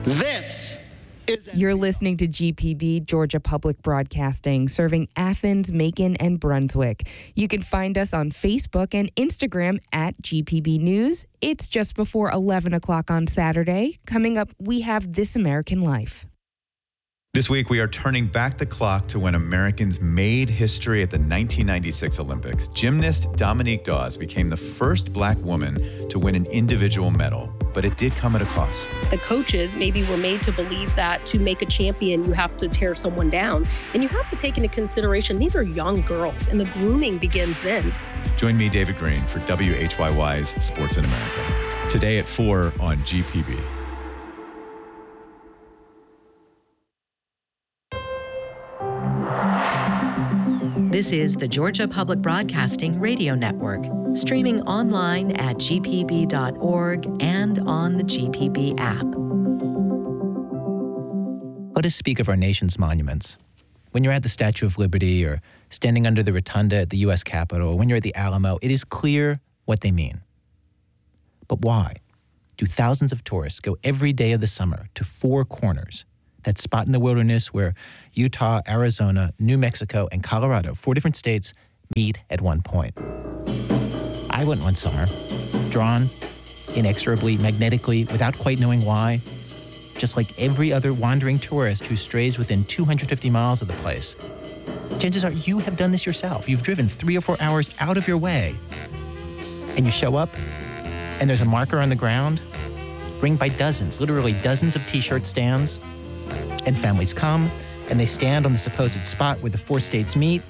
This is... You're listening to GPB, Georgia Public Broadcasting, serving Athens, Macon, and Brunswick. You can find us on Facebook and Instagram at GPB News. It's just before 11 o'clock on Saturday. Coming up, we have This American Life. This week, we are turning back the clock to when Americans made history at the 1996 Olympics. Gymnast Dominique Dawes became the first Black woman to win an individual medal, but it did come at a cost. The coaches maybe were made to believe that to make a champion, you have to tear someone down. And you have to take into consideration, these are young girls, and the grooming begins then. Join me, David Green, for WHYY's Sports in America. Today at 4 on GPB. This is the Georgia Public Broadcasting Radio Network, streaming online at gpb.org and on the GPB app. Let us speak of our nation's monuments. When you're at the Statue of Liberty or standing under the rotunda at the U.S. Capitol, or when you're at the Alamo, it is clear what they mean. But why do thousands of tourists go every day of the summer to Four Corners, that spot in the wilderness where Utah, Arizona, New Mexico, and Colorado, 4 different states, meet at one point? I went one summer, drawn inexorably, magnetically, without quite knowing why, just like every other wandering tourist who strays within 250 miles of the place. Chances are you have done this yourself. You've driven 3 or 4 hours out of your way, and you show up, and there's a marker on the ground, ringed by dozens, literally dozens of T-shirt stands. And families come, and they stand on the supposed spot where the 4 states meet.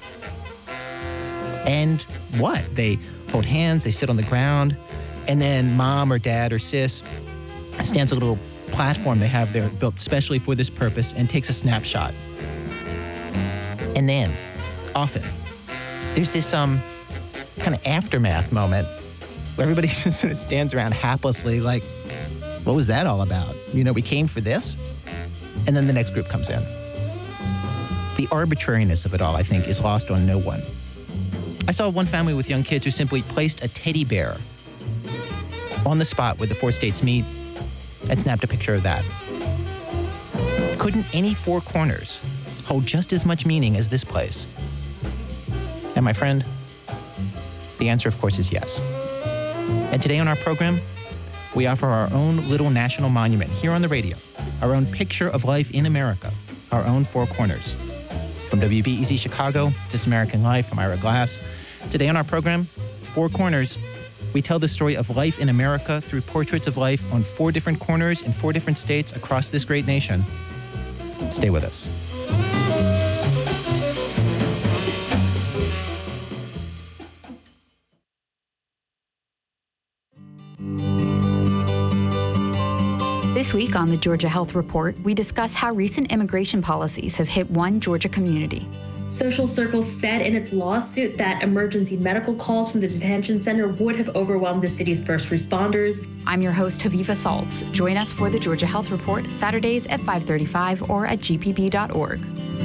And what? They hold hands, they sit on the ground, and then mom or dad or sis stands on a little platform they have there built specially for this purpose and takes a snapshot. And then, often, there's this kind of aftermath moment where everybody just sort of stands around haplessly like, what was that all about? You know, we came for this? And then the next group comes in. The arbitrariness of it all, I think, is lost on no one. I saw one family with young kids who simply placed a teddy bear on the spot where the 4 states meet and snapped a picture of that. Couldn't any 4 corners hold just as much meaning as this place? And my friend, the answer, of course, is yes. And today on our program, we offer our own little national monument here on the radio, our own picture of life in America, our own 4 corners. From WBEZ Chicago, This American Life, I'm Ira Glass. Today on our program, 4 Corners, we tell the story of life in America through portraits of life on 4 different corners in 4 different states across this great nation. Stay with us. This week on the Georgia Health Report, we discuss how recent immigration policies have hit one Georgia community. Social Circles said in its lawsuit that emergency medical calls from the detention center would have overwhelmed the city's first responders. I'm your host, Haviva Saltz. Join us for the Georgia Health Report, Saturdays at 5:35 or at gpb.org.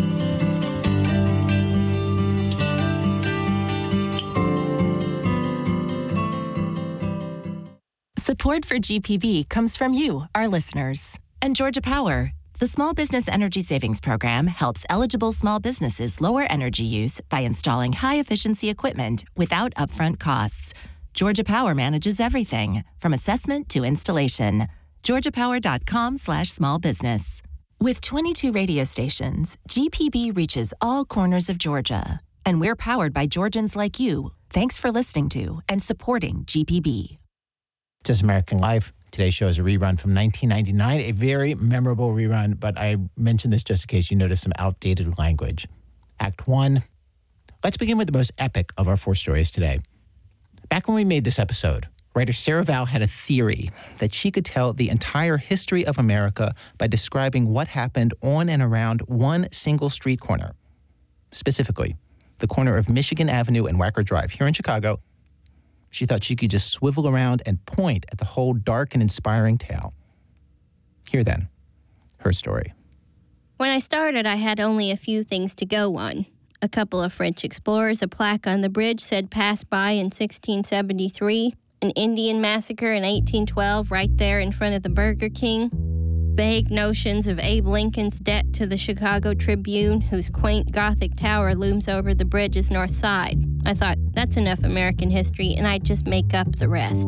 Support for GPB comes from you, our listeners. And Georgia Power, the Small Business Energy Savings Program, helps eligible small businesses lower energy use by installing high-efficiency equipment without upfront costs. Georgia Power manages everything, from assessment to installation. GeorgiaPower.com/smallbusiness. With 22 radio stations, GPB reaches all corners of Georgia. And we're powered by Georgians like you. Thanks for listening to and supporting GPB. This American Life. Today's show is a rerun from 1999, a very memorable rerun, but I mentioned this just in case you notice some outdated language. Act 1. Let's begin with the most epic of our 4 stories today. Back when we made this episode, writer Sarah Vowell had a theory that she could tell the entire history of America by describing what happened on and around one single street corner. Specifically, the corner of Michigan Avenue and Wacker Drive here in Chicago. She thought she could just swivel around and point at the whole dark and inspiring tale. Here then, her story. When I started, I had only a few things to go on. A couple of French explorers, a plaque on the bridge said passed by in 1673, an Indian massacre in 1812 right there in front of the Burger King. Vague notions of Abe Lincoln's debt to the Chicago Tribune, whose quaint Gothic tower looms over the bridge's north side. I thought, that's enough American history, and I'd just make up the rest.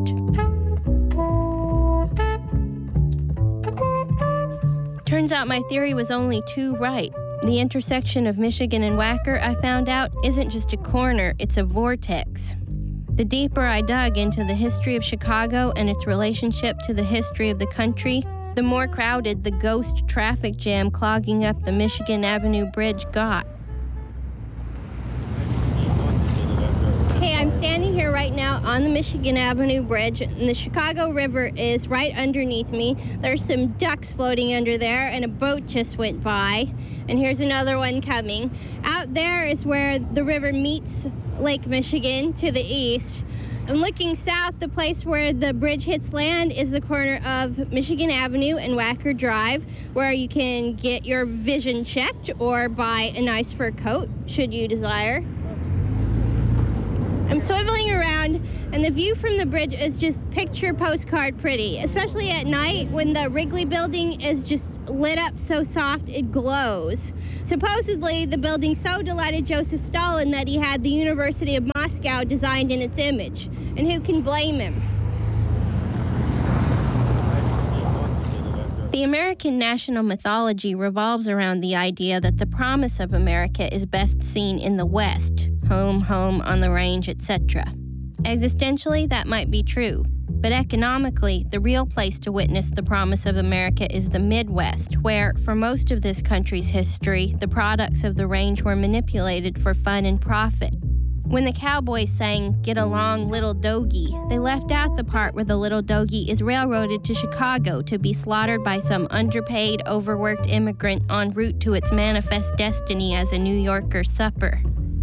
Turns out my theory was only too right. The intersection of Michigan and Wacker, I found out, isn't just a corner, it's a vortex. The deeper I dug into the history of Chicago and its relationship to the history of the country, the more crowded the ghost traffic jam clogging up the Michigan Avenue Bridge got. Okay, I'm standing here right now on the Michigan Avenue Bridge, and the Chicago River is right underneath me. There's some ducks floating under there, and a boat just went by, and here's another one coming. Out there is where the river meets Lake Michigan to the east. And looking south, the place where the bridge hits land is the corner of Michigan Avenue and Wacker Drive, where you can get your vision checked or buy a nice fur coat, should you desire. I'm swiveling around, and the view from the bridge is just picture postcard pretty, especially at night when the Wrigley building is just lit up so soft it glows. Supposedly, the building so delighted Joseph Stalin that he had the University of Moscow designed in its image. And who can blame him? The American national mythology revolves around the idea that the promise of America is best seen in the West, home, home, on the range, etc. Existentially, that might be true, but economically, the real place to witness the promise of America is the Midwest, where, for most of this country's history, the products of the range were manipulated for fun and profit. When the cowboys sang, "Get Along, Little Doggie," they left out the part where the little doggie is railroaded to Chicago to be slaughtered by some underpaid, overworked immigrant en route to its manifest destiny as a New Yorker supper.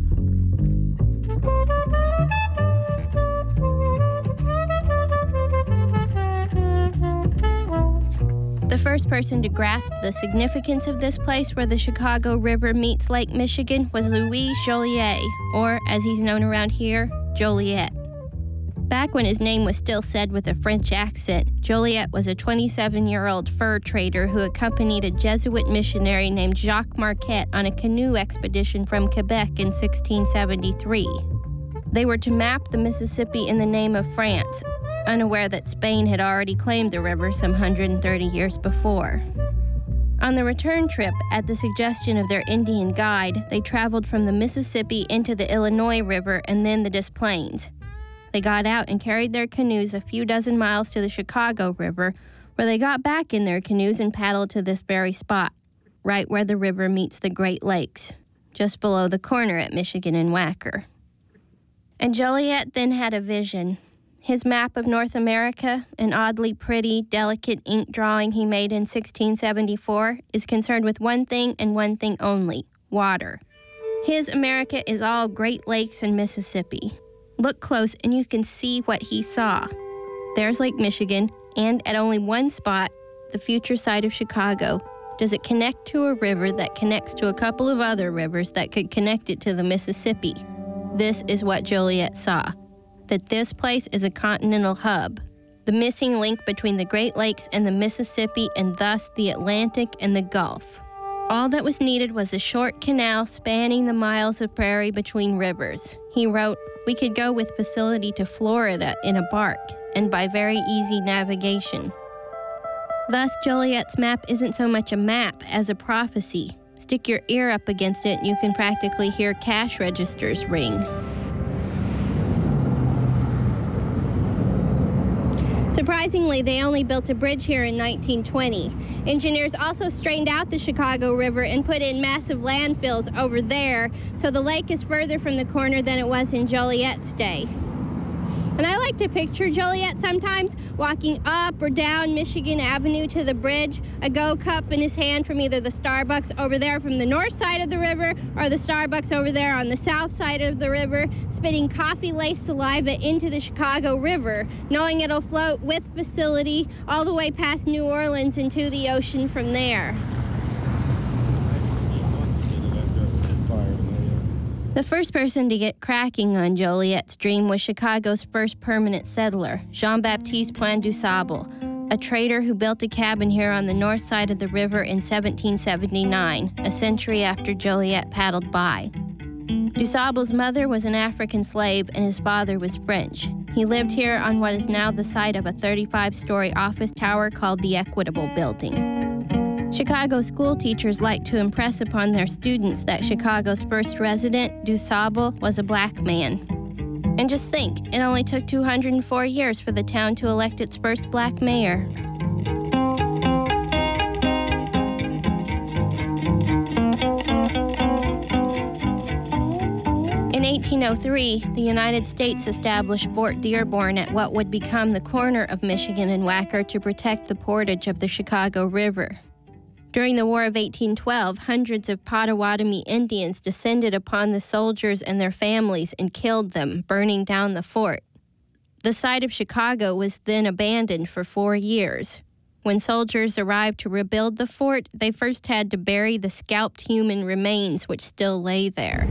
The first person to grasp the significance of this place where the Chicago River meets Lake Michigan was Louis Joliet, or as he's known around here, Joliet. Back when his name was still said with a French accent, Joliet was a 27-year-old fur trader who accompanied a Jesuit missionary named Jacques Marquette on a canoe expedition from Quebec in 1673. They were to map the Mississippi in the name of France, unaware that Spain had already claimed the river some 130 years before. On the return trip, at the suggestion of their Indian guide, they traveled from the Mississippi into the Illinois River and then the Des Plaines. They got out and carried their canoes a few dozen miles to the Chicago River, where they got back in their canoes and paddled to this very spot, right where the river meets the Great Lakes, just below the corner at Michigan and Wacker. And Joliet then had a vision. His map of North America, an oddly pretty, delicate ink drawing he made in 1674, is concerned with one thing and one thing only: water. His America is all Great Lakes and Mississippi. Look close and you can see what he saw. There's Lake Michigan, and at only one spot, the future site of Chicago, does it connect to a river that connects to a couple of other rivers that could connect it to the Mississippi. This is what Joliet saw. That this place is a continental hub, the missing link between the Great Lakes and the Mississippi, and thus the Atlantic and the Gulf. All that was needed was a short canal spanning the miles of prairie between rivers. He wrote, "We could go with facility to Florida in a bark, and by very easy navigation." Thus, Joliet's map isn't so much a map as a prophecy. Stick your ear up against it and you can practically hear cash registers ring. Surprisingly, they only built a bridge here in 1920. Engineers also strained out the Chicago River and put in massive landfills over there, so the lake is further from the corner than it was in Joliet's day. And I like to picture Joliet sometimes walking up or down Michigan Avenue to the bridge, a Go cup in his hand from either the Starbucks over there from the north side of the river or the Starbucks over there on the south side of the river, spitting coffee-laced saliva into the Chicago River, knowing it'll float with facility all the way past New Orleans into the ocean from there. The first person to get cracking on Joliet's dream was Chicago's first permanent settler, Jean-Baptiste Point du Sable, a trader who built a cabin here on the north side of the river in 1779, a century after Joliet paddled by. DuSable's mother was an African slave and his father was French. He lived here on what is now the site of a 35-story office tower called the Equitable Building. Chicago school teachers like to impress upon their students that Chicago's first resident, DuSable, was a black man. And just think, it only took 204 years for the town to elect its first black mayor. In 1803, the United States established Fort Dearborn at what would become the corner of Michigan and Wacker to protect the portage of the Chicago River. During the War of 1812, hundreds of Potawatomi Indians descended upon the soldiers and their families and killed them, burning down the fort. The site of Chicago was then abandoned for 4 years. When soldiers arrived to rebuild the fort, they first had to bury the scalped human remains which still lay there.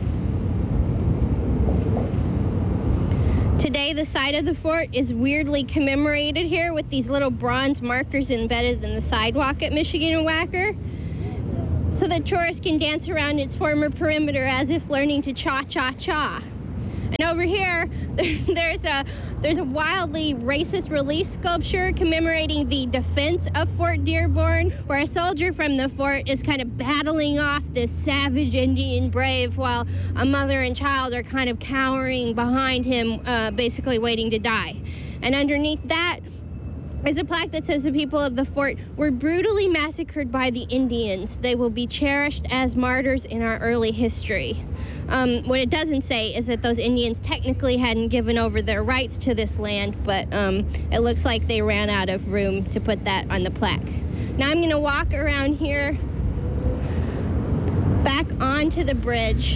Today, the site of the fort is weirdly commemorated here with these little bronze markers embedded in the sidewalk at Michigan and Wacker, so that tourists can dance around its former perimeter as if learning to cha-cha-cha. And over here, there's a wildly racist relief sculpture commemorating the defense of Fort Dearborn, where a soldier from the fort is kind of battling off this savage Indian brave while a mother and child are kind of cowering behind him, basically waiting to die. And underneath that is a plaque that says the people of the fort were brutally massacred by the Indians. They will be cherished as martyrs in our early history. What it doesn't say is that those Indians technically hadn't given over their rights to this land, but it looks like they ran out of room to put that on the plaque. Now I'm going to walk around here, back onto the bridge.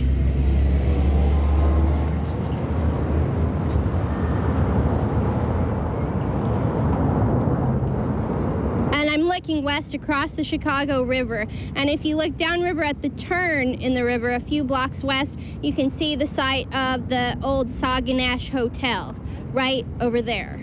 Looking west across the Chicago River, and if you look downriver at the turn in the river a few blocks west, you can see the site of the old Sauganash Hotel right over there.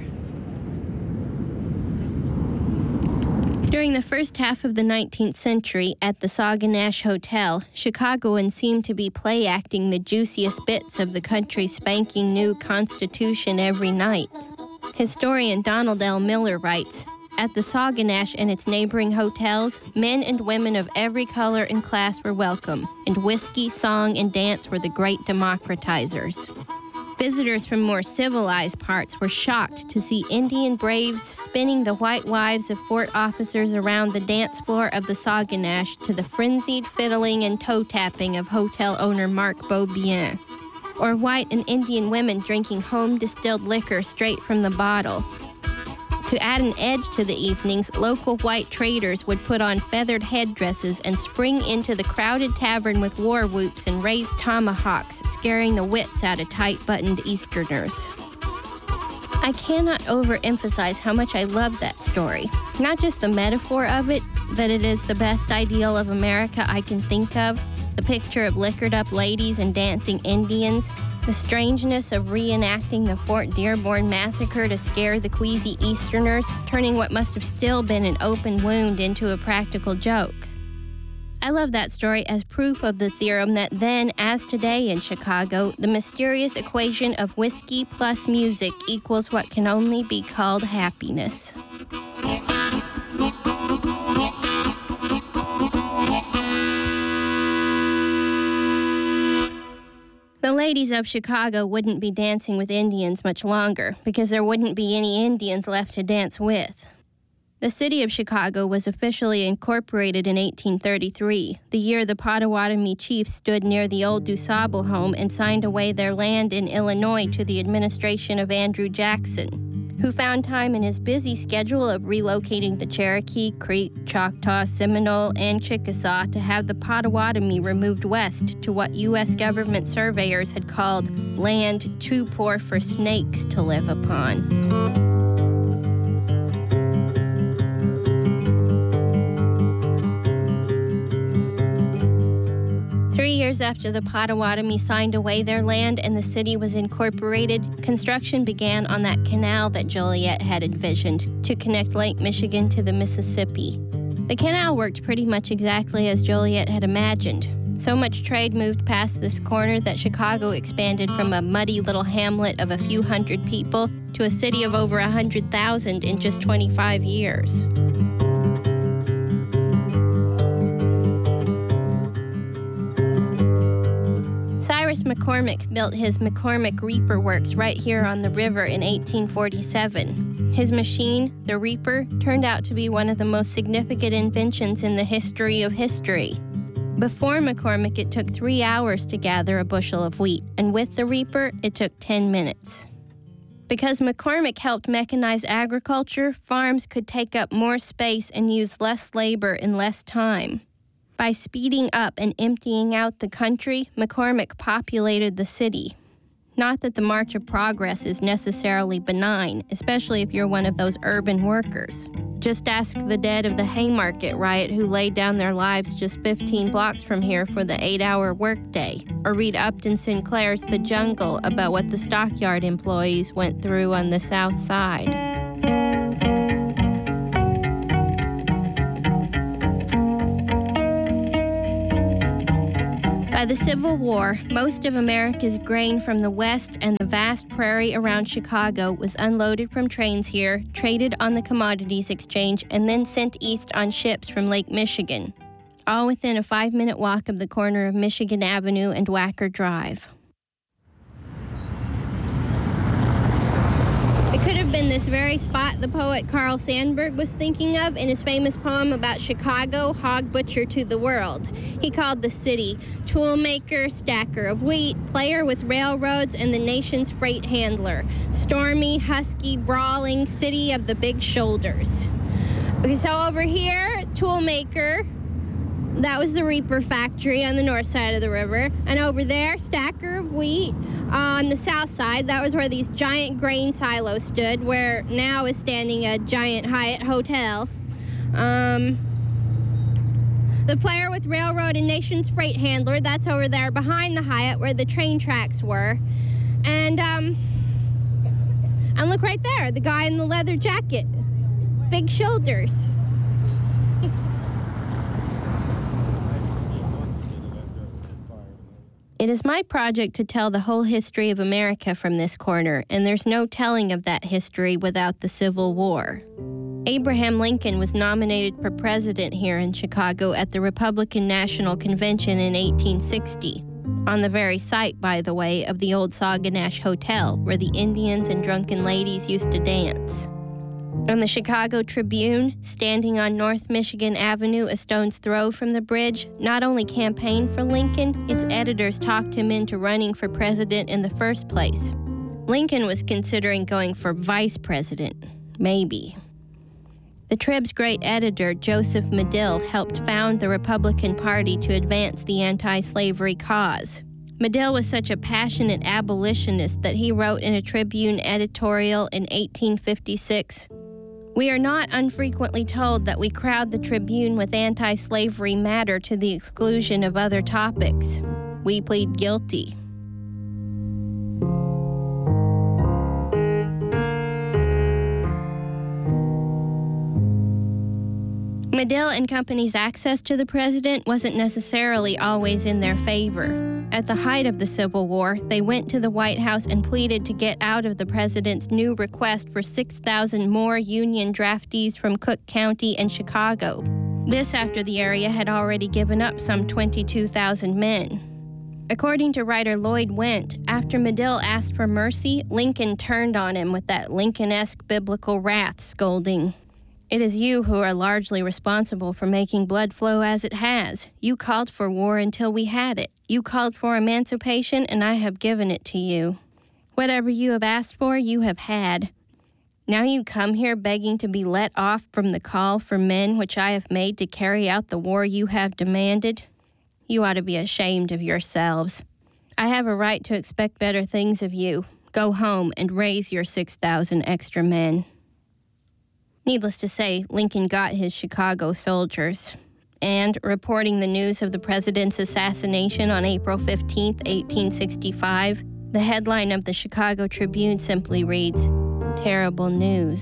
During the first half of the 19th century, at the Sauganash Hotel, Chicagoans seemed to be play-acting the juiciest bits of the country's spanking new Constitution every night. Historian Donald L. Miller writes, "At the Sauganash and its neighboring hotels, men and women of every color and class were welcome, and whiskey, song, and dance were the great democratizers." Visitors from more civilized parts were shocked to see Indian braves spinning the white wives of fort officers around the dance floor of the Sauganash to the frenzied fiddling and toe-tapping of hotel owner Marc Beaubien, or white and Indian women drinking home-distilled liquor straight from the bottle. To add an edge to the evenings, local white traders would put on feathered headdresses and spring into the crowded tavern with war whoops and raised tomahawks, scaring the wits out of tight-buttoned Easterners. I cannot overemphasize how much I love that story. Not just the metaphor of it, that it is the best ideal of America I can think of, the picture of liquored-up ladies and dancing Indians, the strangeness of reenacting the Fort Dearborn massacre to scare the queasy Easterners, turning what must have still been an open wound into a practical joke. I love that story as proof of the theorem that then, as today in Chicago, the mysterious equation of whiskey plus music equals what can only be called happiness. The ladies of Chicago wouldn't be dancing with Indians much longer because there wouldn't be any Indians left to dance with. The city of Chicago was officially incorporated in 1833, the year the Potawatomi chiefs stood near the old DuSable home and signed away their land in Illinois to the administration of Andrew Jackson, who found time in his busy schedule of relocating the Cherokee, Creek, Choctaw, Seminole, and Chickasaw to have the Potawatomi removed west to what U.S. government surveyors had called land too poor for snakes to live upon. years after the Potawatomi signed away their land and the city was incorporated, construction began on that canal that Joliet had envisioned to connect Lake Michigan to the Mississippi. The canal worked pretty much exactly as Joliet had imagined. So much trade moved past this corner that Chicago expanded from a muddy little hamlet of a few hundred people to a city of over 100,000 in just 25 years. Cyrus McCormick built his McCormick Reaper Works right here on the river in 1847. His machine, the Reaper, turned out to be one of the most significant inventions in the history of history. Before McCormick, it took 3 hours to gather a bushel of wheat, and with the Reaper, it took 10 minutes. Because McCormick helped mechanize agriculture, farms could take up more space and use less labor in less time. By speeding up and emptying out the country, McCormick populated the city. Not that the march of progress is necessarily benign, especially if you're one of those urban workers. Just ask the dead of the Haymarket riot who laid down their lives just 15 blocks from here for the 8-hour workday, or read Upton Sinclair's The Jungle about what the stockyard employees went through on the South Side. By the Civil War, most of America's grain from the West and the vast prairie around Chicago was unloaded from trains here, traded on the commodities exchange, and then sent east on ships from Lake Michigan, all within a 5-minute walk of the corner of Michigan Avenue and Wacker Drive. It could have been this very spot the poet Carl Sandburg was thinking of in his famous poem about Chicago, Hog Butcher to the World. He called the city toolmaker, stacker of wheat, player with railroads, and the nation's freight handler. Stormy, husky, brawling city of the big shoulders. Okay, so over here, toolmaker, that was the Reaper factory on the north side of the river. And over there, stacker of wheat. On the south side, that was where these giant grain silos stood, where now is standing a giant Hyatt hotel. The player with railroad and nation's freight handler, that's over there behind the Hyatt where the train tracks were. And look right there, the guy in the leather jacket. Big shoulders. It is my project to tell the whole history of America from this corner, and there's no telling of that history without the Civil War. Abraham Lincoln was nominated for president here in Chicago at the Republican National Convention in 1860, on the very site, by the way, of the old Sauganash Hotel, where the Indians and drunken ladies used to dance. And the Chicago Tribune, standing on North Michigan Avenue a stone's throw from the bridge, not only campaigned for Lincoln, its editors talked him into running for president in the first place. Lincoln was considering going for vice president. Maybe. The Trib's great editor, Joseph Medill, helped found the Republican Party to advance the anti-slavery cause. Medill was such a passionate abolitionist that he wrote in a Tribune editorial in 1856, "We are not unfrequently told that we crowd the Tribune with anti-slavery matter to the exclusion of other topics. We plead guilty." Medill and company's access to the president wasn't necessarily always in their favor. At the height of the Civil War, they went to the White House and pleaded to get out of the president's new request for 6,000 more Union draftees from Cook County and Chicago. This after the area had already given up some 22,000 men. According to writer Lloyd Wendt, after Medill asked for mercy, Lincoln turned on him with that Lincoln-esque biblical wrath, scolding, "It is you who are largely responsible for making blood flow as it has. You called for war until we had it. You called for emancipation, and I have given it to you. Whatever you have asked for, you have had. Now you come here begging to be let off from the call for men which I have made to carry out the war you have demanded. You ought to be ashamed of yourselves. I have a right to expect better things of you. Go home and raise your 6,000 extra men." Needless to say, Lincoln got his Chicago soldiers. And reporting the news of the president's assassination on April 15, 1865, the headline of the Chicago Tribune simply reads, "Terrible news."